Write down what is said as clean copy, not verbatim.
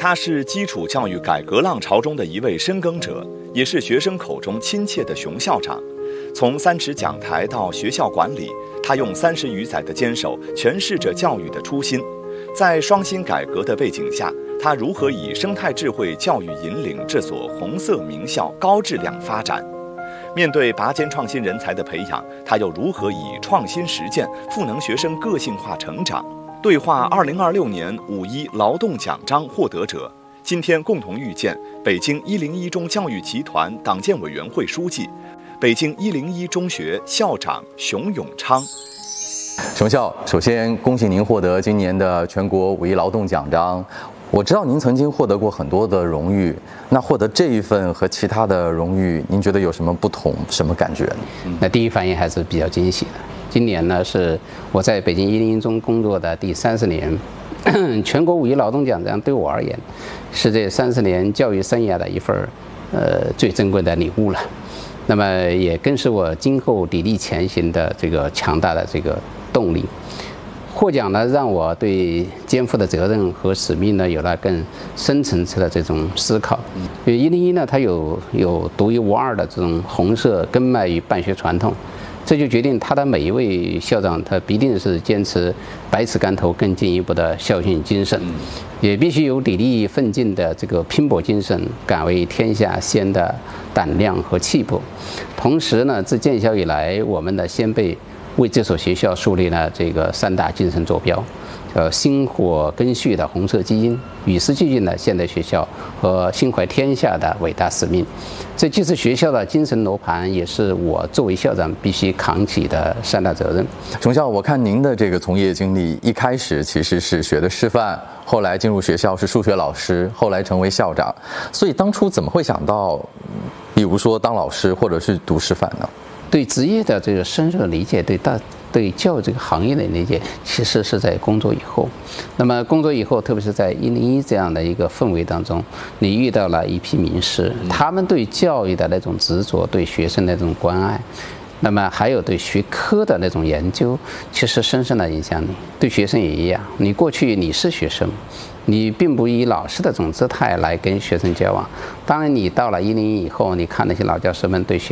他是基础教育改革浪潮中的一位深耕者，也是学生口中亲切的熊校长。从三尺讲台到学校管理，他用30余载的坚守诠释着教育的初心。在双新改革的背景下，他如何以生态智慧教育引领这所红色名校高质量发展？面对拔尖创新人才的培养，他又如何以创新实践赋能学生个性化成长？对话2026年5·1劳动奖章获得者，今天共同遇见北京101中教育集团党建委员会书记、北京101中学校长熊永昌。 熊校，首先恭喜您获得今年的全国5·1劳动奖章。我知道您曾经获得过很多的荣誉，那获得这一份和其他的荣誉，您觉得有什么不同，什么感觉呢？ 那第一反应还是比较惊喜的。今年呢是我在北京101中工作的第30年，全国5·1劳动奖章对我而言，是这30年教育生涯的一份最珍贵的礼物了。那么也更是我今后砥砺前行的这个强大的这个动力。获奖呢，让我对肩负的责任和使命呢有了更深层次的这种思考。因为101呢，它有独一无二的这种红色根脉与办学传统，这就决定他的每一位校长，他必定是坚持百尺竿头更进一步的校训精神，也必须有砥砺奋进的这个拼搏精神，敢为天下先的胆量和气魄。同时呢，自建校以来，我们的先辈为这所学校树立了这个3大精神坐标，薪火根续的红色基因，与时俱进的现代学校和心怀天下的伟大使命。这既是学校的精神罗盘，也是我作为校长必须扛起的3大责任。 熊校，我看您的这个从业经历，一开始其实是学的师范，后来进入学校是数学老师，后来成为校长。所以当初怎么会想到，比如说当老师或者是读师范呢？ 对职业的这个深入的理解，对教育这个行业的理解，其实是在工作以后。那么工作以后，特别是在101这样的一个氛围当中，你遇到了一批名师，他们对教育的那种执着，对学生的那种关爱，那么还有对学科的那种研究，其实深深的影响你。对学生也一样，你过去你是学生，你并不以老师的这种姿态来跟学生交往。当然，你到了101以后，你看那些老教师们对学